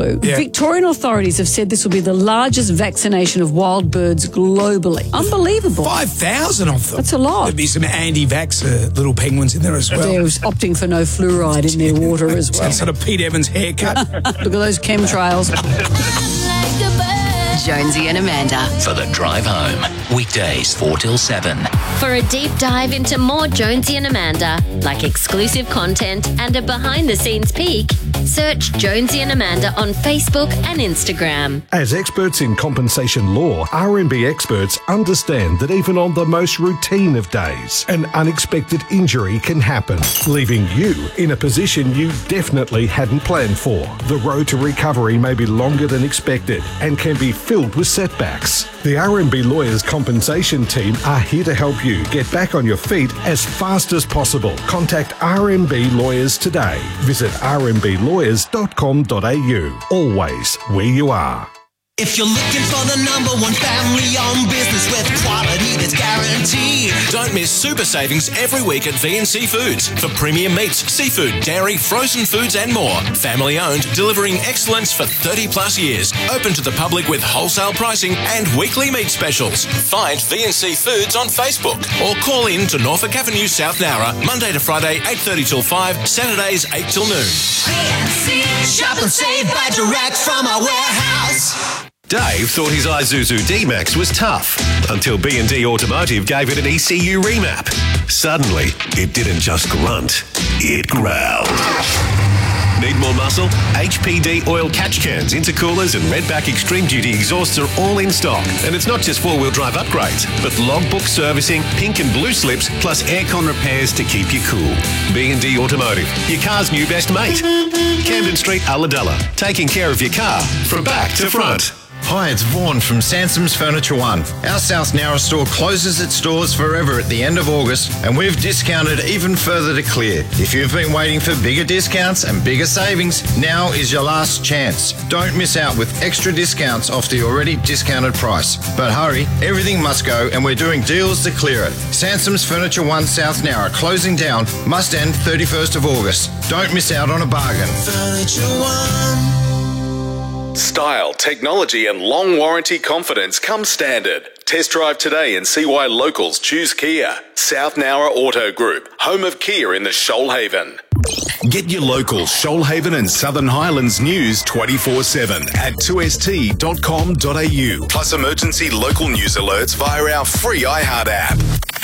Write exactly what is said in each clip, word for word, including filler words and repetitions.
flu. Yeah. Victorian authorities have said this will be the largest vaccination of wild birds globally. Unbelievable. five thousand of them. That's a lot. There'd be some anti-vaxxer little penguins in there as well. They're opting for no fluoride in their water as well. Sort of Pete Evans haircut. Look at those chemtrails. Jonesy and Amanda. For the drive home. Weekdays four till seven. For a deep dive into more Jonesy and Amanda, like exclusive content and a behind-the-scenes peek, search Jonesy and Amanda on Facebook and Instagram. As experts in compensation law, R M B experts understand that even on the most routine of days, an unexpected injury can happen, leaving you in a position you definitely hadn't planned for. The road to recovery may be longer than expected and can be filled with setbacks. The R M B Lawyers Compensation Team are here to help you get back on your feet as fast as possible. Contact R M B Lawyers today. Visit r m b lawyers dot com dot a u. Always where you are. If you're looking for the number one family-owned business with quality that's guaranteed. Don't miss super savings every week at V and C Foods for premium meats, seafood, dairy, frozen foods and more. Family-owned, delivering excellence for thirty plus years. Open to the public with wholesale pricing and weekly meat specials. Find V and C Foods on Facebook or call in to Norfolk Avenue, South Nowra, Monday to Friday, eight thirty till five, Saturdays, eight till noon. V and C, shop and save by direct from our warehouse. Dave thought his Isuzu D-Max was tough until B and D Automotive gave it an E C U remap. Suddenly, it didn't just grunt, it growled. Need more muscle? H P D oil catch cans, intercoolers and Redback Extreme Duty exhausts are all in stock. And it's not just four-wheel drive upgrades, but logbook servicing, pink and blue slips, plus aircon repairs to keep you cool. B and D Automotive, your car's new best mate. Camden Street, Ulladulla, taking care of your car from back to front. Hi, it's Vaughan from Sansom's Furniture One. Our South Nowra store closes its doors forever at the end of August, and we've discounted even further to clear. If you've been waiting for bigger discounts and bigger savings, now is your last chance. Don't miss out with extra discounts off the already discounted price. But hurry, everything must go, and we're doing deals to clear it. Sansom's Furniture One South Nowra closing down, must end thirty-first of August. Don't miss out on a bargain. Furniture One. Style, technology and long warranty confidence come standard. Test drive today and see why locals choose Kia. South Nowra Auto Group, home of Kia in the Shoalhaven. Get your local Shoalhaven and Southern Highlands news twenty-four seven at two s t dot com dot a u. Plus emergency local news alerts via our free iHeart app.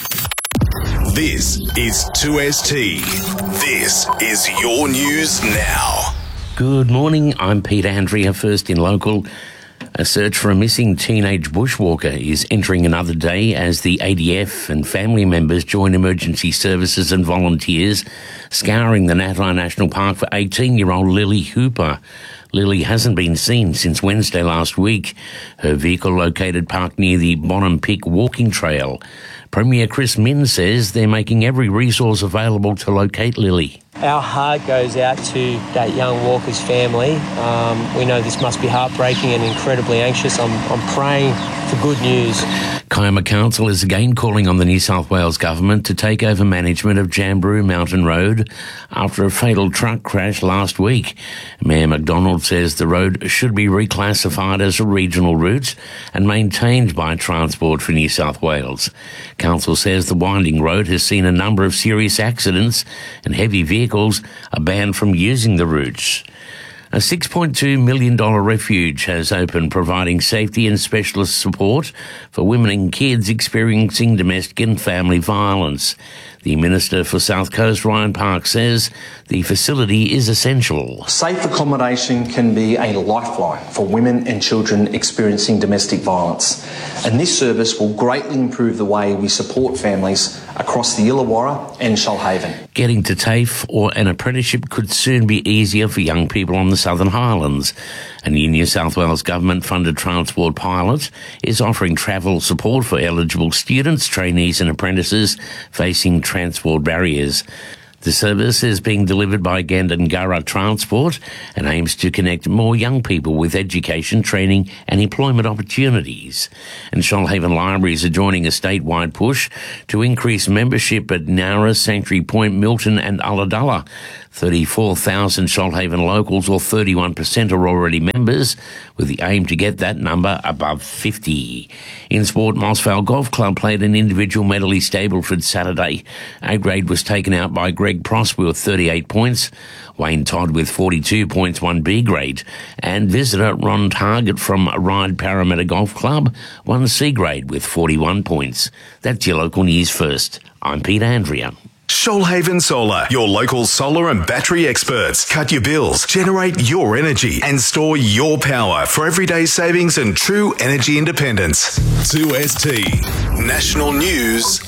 This is two S T. This is your news now. Good morning, I'm Peter Andrea, first in local. A search for a missing teenage bushwalker is entering another day as the A D F and family members join emergency services and volunteers scouring the Natali National Park for eighteen-year-old Lily Hooper. Lily hasn't been seen since Wednesday last week. Her vehicle located parked near the Bonham Peak walking trail. Premier Chris Minns says they're making every resource available to locate Lily. Our heart goes out to that young walker's family. Um, we know this must be heartbreaking and incredibly anxious. I'm, I'm praying for good news. Kiama Council is again calling on the New South Wales Government to take over management of Jamberoo Mountain Road after a fatal truck crash last week. Mayor McDonald says the road should be reclassified as a regional route and maintained by Transport for New South Wales. Council says the winding road has seen a number of serious accidents and heavy vehicles are banned from using the routes. A six point two million dollars refuge has opened, providing safety and specialist support for women and kids experiencing domestic and family violence. The Minister for South Coast, Ryan Park, says the facility is essential. Safe accommodation can be a lifeline for women and children experiencing domestic violence, and this service will greatly improve the way we support families across the Illawarra and Shoalhaven. Getting to TAFE or an apprenticeship could soon be easier for young people on the Southern Highlands. A new New South Wales government-funded transport pilot is offering travel support for eligible students, trainees and apprentices facing transport barriers. The service is being delivered by Gandangara Transport and aims to connect more young people with education, training and employment opportunities. And Shoalhaven Libraries are joining a statewide push to increase membership at Nowra, Sanctuary Point, Milton and Ulladulla. thirty-four thousand Shoalhaven locals, or thirty-one percent, are already members, with the aim to get that number above fifty. In sport, Mossvale Golf Club played an individual medley Stableford Saturday. A-grade was taken out by Greg Prosper with thirty-eight points, Wayne Todd with forty-two points won B-grade, and visitor Ron Target from Ryde Parramatta Golf Club won C-grade with forty-one points. That's your local news first. I'm Pete Andrea. Shoalhaven Solar, your local solar and battery experts. Cut your bills, generate your energy, and store your power for everyday savings and true energy independence. two S T National News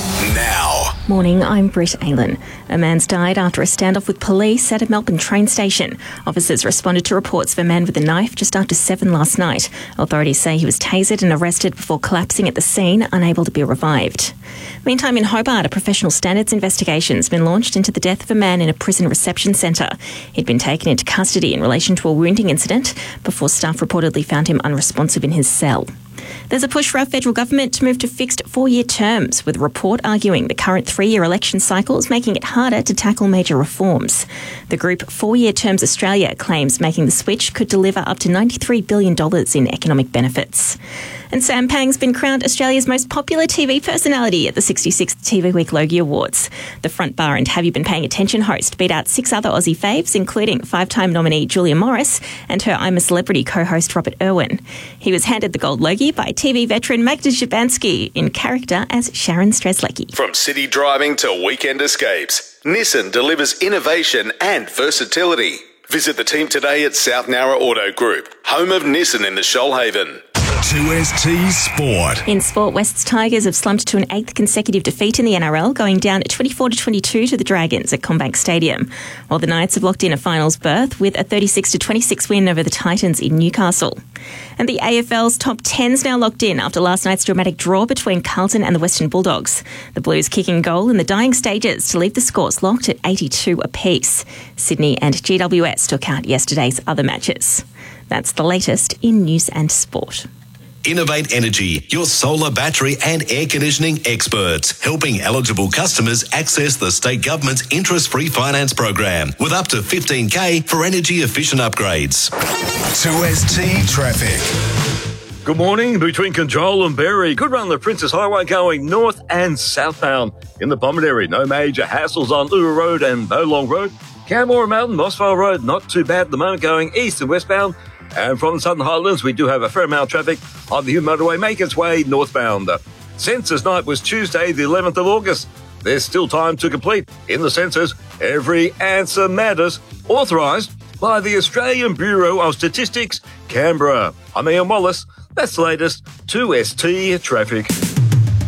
now. Morning, I'm Britt Aylan. A man's died after a standoff with police at a Melbourne train station. Officers responded to reports of a man with a knife just after seven last night. Authorities say he was tasered and arrested before collapsing at the scene, unable to be revived. Meantime, in Hobart, a professional standards investigation has been launched into the death of a man in a prison reception centre. He'd been taken into custody in relation to a wounding incident before staff reportedly found him unresponsive in his cell. There's a push for our federal government to move to fixed four-year terms, with a report arguing the current three-year election cycle is making it harder to tackle major reforms. The group Four-Year Terms Australia claims making the switch could deliver up to ninety-three billion dollars in economic benefits. And Sam Pang's been crowned Australia's most popular T V personality at the sixty-sixth T V Week Logie Awards. The front bar and Have You Been Paying Attention host beat out six other Aussie faves, including five-time nominee Julia Morris and her I'm a Celebrity co-host Robert Irwin. He was handed the gold Logie by T V veteran Magda Szubanski in character as Sharon Streslecki. From city driving to weekend escapes, Nissan delivers innovation and versatility. Visit the team today at South Nowra Auto Group, home of Nissan in the Shoalhaven. two S T Sport. In sport, West's Tigers have slumped to an eighth consecutive defeat in the N R L, going down twenty-four to twenty-two to the Dragons at CommBank Stadium, while the Knights have locked in a finals berth with a thirty-six to twenty-six win over the Titans in Newcastle. And the A F L's top ten's now locked in after last night's dramatic draw between Carlton and the Western Bulldogs. The Blues kicking goal in the dying stages to leave the scores locked at eighty-two apiece. Sydney and G W S took out yesterday's other matches. That's the latest in news and sport. Innovate Energy, your solar, battery and air conditioning experts, helping eligible customers access the state government's interest-free finance program with up to fifteen K for energy-efficient upgrades. two S T Traffic. Good morning. Between Conjola and Berry, good run the Princess Highway going north and southbound. In the Bombard area, no major hassles on Ura Road and Bowlong Road. Canmore Mountain, Mossvale Road, not too bad at the moment going east and westbound. And from the Southern Highlands, we do have a fair amount of traffic on the Hume Motorway, make its way northbound. Census night was Tuesday, the eleventh of August. There's still time to complete. In the census, every answer matters. Authorised by the Australian Bureau of Statistics, Canberra. I'm Ian Wallace. That's the latest two S T Traffic.